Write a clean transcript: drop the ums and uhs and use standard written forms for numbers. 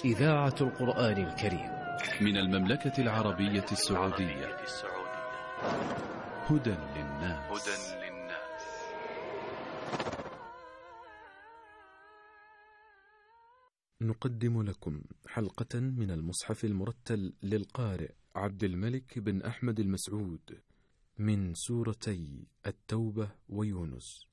إذاعة القرآن الكريم من المملكة العربية السعودية. هدى للناس. نقدم لكم حلقة من المصحف المرتل للقارئ عبد الملك بن أحمد المسعود من سورتي التوبة ويونس.